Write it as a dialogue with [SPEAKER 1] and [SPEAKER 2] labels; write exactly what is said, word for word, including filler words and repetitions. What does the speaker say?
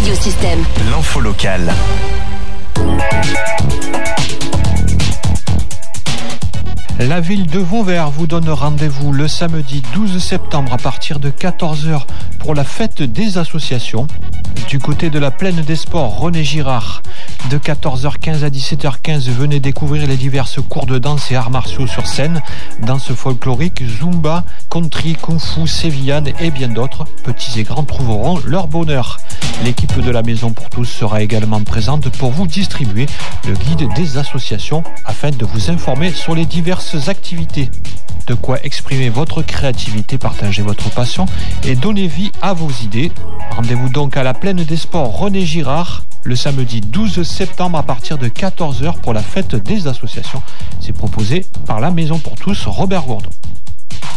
[SPEAKER 1] Radiosystème.
[SPEAKER 2] L'info locale.
[SPEAKER 3] La ville de Vauvert vous donne rendez-vous le samedi douze septembre à partir de quatorze heures pour la fête des associations. Du côté de la Plaine des Sports, René Girard, de quatorze heures quinze à dix-sept heures quinze, venez découvrir les diverses cours de danse et arts martiaux sur scène, danse folklorique, zumba, country, kung-fu, sévillane et bien d'autres. Petits et grands trouveront leur bonheur. L'équipe de la Maison pour tous sera également présente pour vous distribuer le guide des associations afin de vous informer sur les diverses activités. De quoi exprimer votre créativité, partager votre passion et donner vie à vos idées. Rendez-vous donc à la Plaine des Sports René Girard le samedi douze septembre à partir de quatorze heures pour la fête des associations. C'est proposé par la Maison pour tous Robert Gourdon.